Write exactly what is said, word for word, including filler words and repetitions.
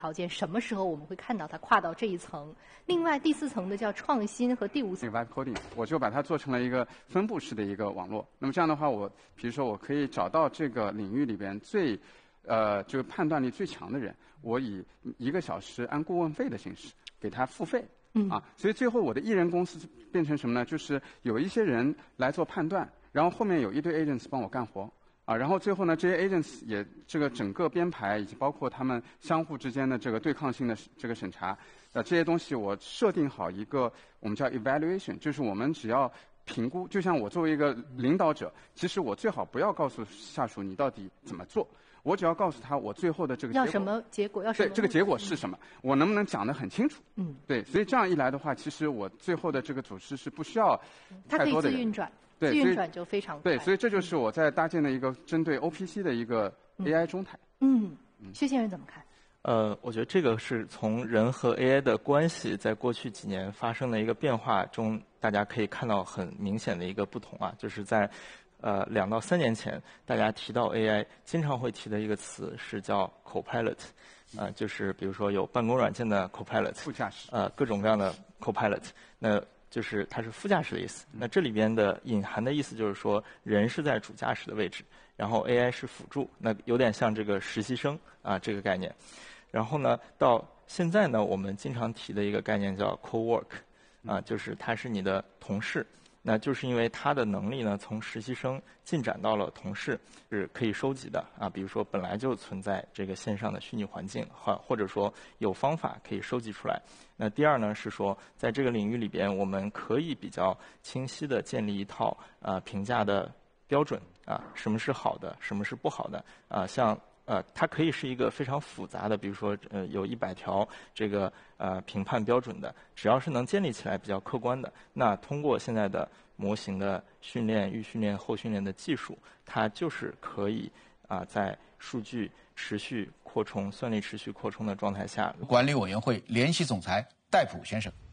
条件，什么时候我们会看到它跨到这一层？另外，第四层的叫创新和第五层。 Vibe coding， 我就把它做成了一个分布式的一个网络。那么这样的话，我比如说我可以找到这个领域里边最，呃，这个判断力最强的人，我以一个小时按顾问费的形式给他付费。 嗯啊，所以最后我的艺人公司变成什么呢？就是有一些人来做判断，然后后面有一堆 agents 帮我干活。啊，然后最后呢，这些 agents 也这个整个编排以及包括他们相互之间的这个对抗性的这个审查，呃，这些东西我设定好一个我们叫 evaluation， 就是我们只要评估，就像我作为一个领导者，其实我最好不要告诉下属你到底怎么做，我只要告诉他我最后的这个结果要什么结果，要什么对这个结果是什么，我能不能讲得很清楚？ 嗯， 对，所以这样一来的话，其实我最后的这个组织是不需要它可以太多的人。 自运转。 对， 自运转就非常快。 对，所以这就是我在搭建的一个针对 O P C 的一个 A I 中台。 嗯，薛先生怎么看？ 呃，我觉得这个是从人和 A I 的关系在过去几年发生的一个变化中，大家可以看到很明显的一个不同啊，就是在呃两到三年前，大家提到 A I 经常会提的一个词是叫 Copilot， 呃，就是比如说有办公软件的 Copilot， 副驾驶， 呃，各种各样的 Copilot， 那就是它是副驾驶的意思。那这里边的隐含的意思就是说，人是在主驾驶的位置，然后 A I 是辅助，那有点像这个实习生啊这个概念。然后呢，到现在呢，我们经常提的一个概念叫 co-work， 啊，就是他是你的同事。那就是因为他的能力呢，从实习生进展到了同事，是可以收集的啊。比如说，本来就存在这个线上的虚拟环境，或或者说有方法可以收集出来。那第二呢，是说在这个领域里边，我们可以比较清晰地建立一套啊、呃、评价的标准啊，什么是好的，什么是不好的啊，像。呃，它可以是一个非常复杂的，比如说，呃，有一百条这个呃评判标准的，只要是能建立起来比较客观的，那通过现在的模型的训练、预训练、后训练的技术，它就是可以啊、呃，在数据持续扩充、算力持续扩充的状态下， 管理委员会联席总裁戴普先生。